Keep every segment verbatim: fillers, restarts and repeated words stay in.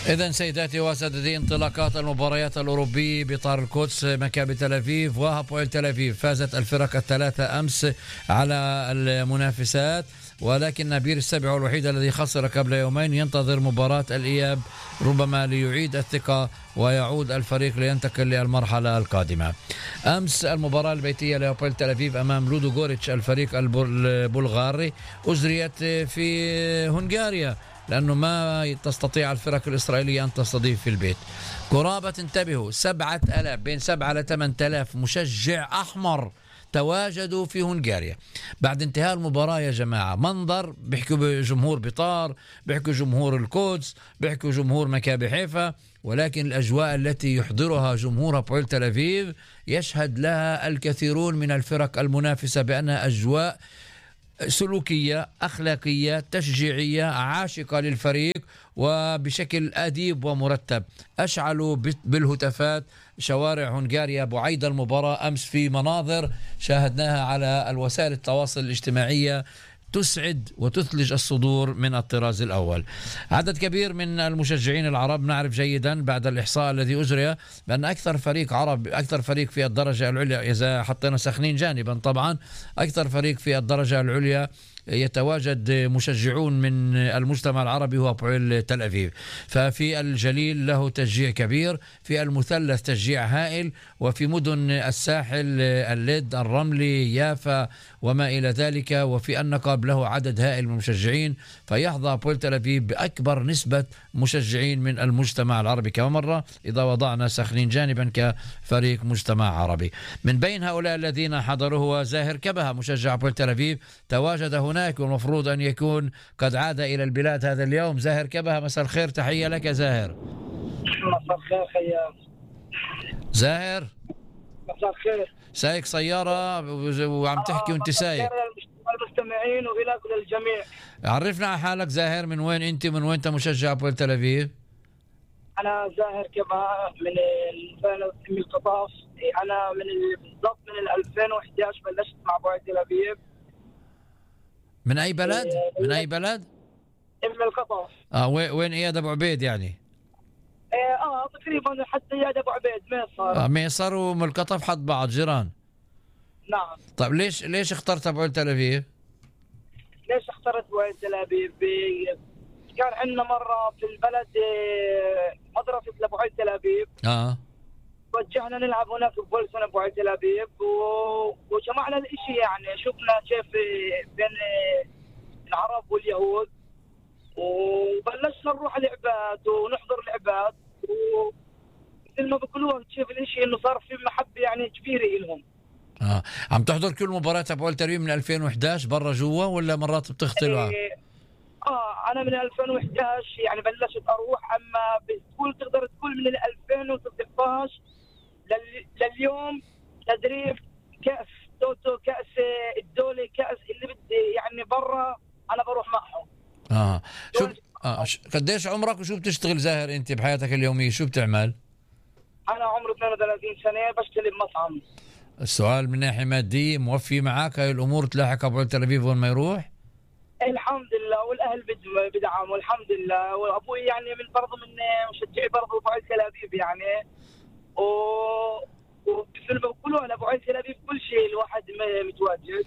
إذن سيداتي وسادتي، انطلاقات المباريات الأوروبية بطار القدس. مكابي تل أبيب وهابويل تل أبيب، فازت الفرق الثلاثة أمس على المنافسات، ولكن نبيل السبع الوحيد الذي خسر قبل يومين ينتظر مباراة الإياب ربما ليعيد الثقة ويعود الفريق لينتقل للمرحلة القادمة. أمس المباراة البيتية لهابويل تل أبيب أمام لودو غوريتش الفريق البلغاري أجريت في هنغاريا، لأنه ما تستطيع الفرق الإسرائيلية أن تستضيف في البيت. قرابة، انتبهوا، سبعة ألاف بين سبعة لثمان آلاف مشجع أحمر تواجدوا في هنغاريا بعد انتهاء المباراة. يا جماعة منظر، بيحكوا جمهور بطار، بيحكوا جمهور القدس، بيحكوا جمهور مكابي حيفا، ولكن الأجواء التي يحضرها جمهور هابويل تل أبيب يشهد لها الكثيرون من الفرق المنافسة بأنها أجواء سلوكية أخلاقية تشجيعية عاشقة للفريق وبشكل أديب ومرتب. أشعلوا بالهتافات شوارع هنغاريا بعيد المباراة أمس في مناظر شاهدناها على الوسائل التواصل الاجتماعية تسعد وتثلج الصدور من الطراز الأول. عدد كبير من المشجعين العرب، نعرف جيدا بعد الإحصاء الذي أجري بأن أكثر فريق عرب، أكثر فريق في الدرجة العليا إذا حطينا سخنين جانبا طبعا، أكثر فريق في الدرجة العليا يتواجد مشجعون من المجتمع العربي هو هابويل تل أبيب. ففي الجليل له تشجيع كبير، في المثلث تشجيع هائل، وفي مدن الساحل الليد، الرملي، يافا وما إلى ذلك، وفي النقب له عدد هائل من المشجعين. فيحظى هابويل تل أبيب بأكبر نسبة مشجعين من المجتمع العربي كما مرة إذا وضعنا سخنين جانبا كفريق مجتمع عربي. من بين هؤلاء الذين حضروا هو زاهر كبهة مشجع هابويل تل أبيب، تواجد هنا هناك والمفروض أن يكون قد عاد إلى البلاد هذا اليوم. زاهر كبهة، مساء الخير، تحية لك زاهر. مساء الخير خيام. زاهر مساء الخير. سايق سيارة وعم تحكي وانت سايق. المستمعين وإلى كل الجميع. عرفنا على حالك زاهر، من وين أنت، من وين أنت مشجع هابويل تل أبيب؟ أنا زاهر كبهة من من القطاف. أنا من بالضبط من ألفين وإحدى عشر بلشت مع هابويل تل أبيب. من أي بلد؟ من أي بلد؟ من القطاف. آه وين وين إياد أبو عبيد يعني؟ آه تقريبا حتى إياد أبو عبيد ميصر. آه ميصر ومن القطاف حد بعض جيران. نعم. طيب ليش ليش اخترت هابويل تل أبيب؟ ليش اخترت هابويل تل أبيب؟ كان عندنا مرة في البلد مدرسة لهابويل تل أبيب. آه. وجهنا نلعب هناك في بولسون هابويل تل أبيب وجمعنا الاشي، يعني شفنا كيف بين العرب واليهود، وبلشنا نروح لعبات ونحضر لعبات، ومثل ما بيقولوها تشوف الاشي انه صار في محبة يعني كبيرة لهم. اه عم تحضر كل مباريات هابويل تل أبيب من ألفين وإحدى عشر برا جوا ولا مرات بتختلوا؟ إيه اه انا من ألفين وإحدى عشر يعني بلشت اروح، اما بتقول تقدر تقول من ألفين وستة عشر لليوم تدريب كأس توتو، كأس الدولة، كأس اللي بدي يعني برا انا بروح معهم. اه شو اه قديش عمرك وشو بتشتغل زاهر انت بحياتك اليومية، شو بتعمل؟ انا عمري اثنين وثلاثين سنة بشتغل بمطعم. السؤال من ناحية مادية موفي معك هاي الامور تلاحق هابويل تل أبيب وين ما يروح؟ الحمد لله، والاهل بدعموا الحمد لله، وابوي يعني من برضه من مشجعي برضه هابويل تل أبيب يعني، و وفي بقولوا على هابويل تل أبيب كل شيء الواحد متواجد.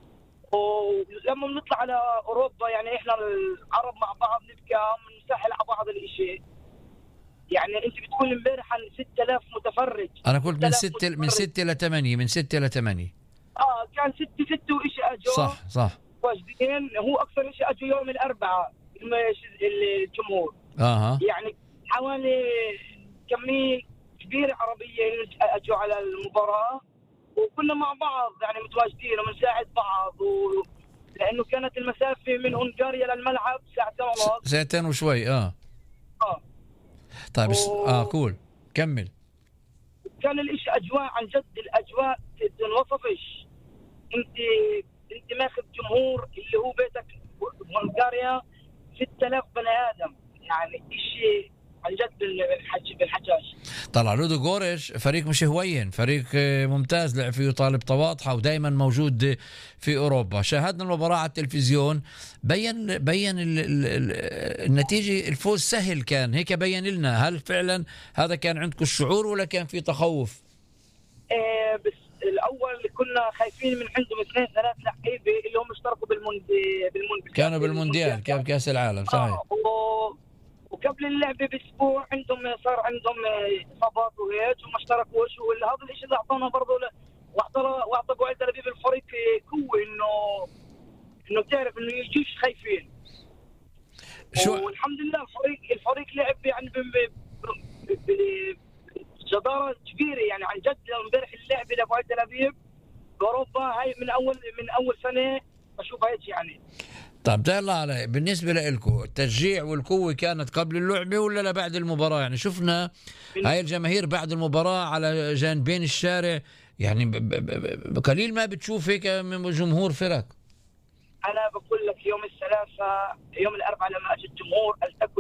ولما بنطلع على اوروبا يعني احنا العرب مع بعض نبكى بنسهل على بعض الاشي. يعني انت بتقول امبارح عن ستة آلاف متفرج. انا قلت من ستة من ستة إلى ثمانية، من ستة إلى ثمانية. اه كان ستة ستة وإشي اجوا. صح صح. واجدين هو اكثر شيء اجوا يوم الاربعاء الجمهور. اها يعني حوالي كمية كبيرة عربية اجوا على المباراة، وكنا مع بعض يعني متواجدين وبنساعد بعض، و... لانه كانت المسافة من هنغاريا للملعب ساعتين ونص. ساعتين وشوي. اه اه طيب و... اه كول كمل. كان الاشي اجواء عن جد، الاجواء تنوصفش. انت انت ماخذ جمهور اللي هو بيتك هنغاريا ستة آلاف بني ادم، يعني اشي عن جد بالحج بالحجاج. طلع لودو غوريش فريق مش هوين، فريق ممتاز لعب فيه طالب طواطحة ودائما موجود في أوروبا. شاهدنا المباراة على التلفزيون، بين بين ال ال ال النتيجة، الفوز سهل كان هيك، بين لنا هل فعلا هذا كان عندكم الشعور ولا كان في تخوف؟ إيه بس الأول كنا خايفين من عندهم اثنين ثلاث لعيبة اللي هم اشتركوا بالموندي بالمونديال كانوا بالمونديال كان كأس العالم صحيح. آه و... وقبل اللعبة بأسبوع عندهم صار عندهم إصابات وهيك وما اشتركوش، وهذا الشيء اللي أعطانا برضه وأعطى وأعطى أبو علي تل أبيب الفريق قوة إنه إنه تعرف إنه يجيش خايفين. شو والحمد لله الفريق الفريق لعب يعني بجدارة كبيرة يعني عن جد. امبارح اللعبة لأبو علي تل أبيب بأوروبا هاي من أول من أول سنة بشوف هيك يعني. طب ده الله علي، بالنسبة لكم التشجيع والقوة كانت قبل اللعبة ولا بعد المباراة؟ يعني شفنا هاي الجماهير بعد المباراة على جانبين الشارع، يعني قليل ما بتشوف هيك من جمهور فرق. أنا بقول لك يوم الثلاثاء يوم الأربعاء لما أجى الجمهور التقوا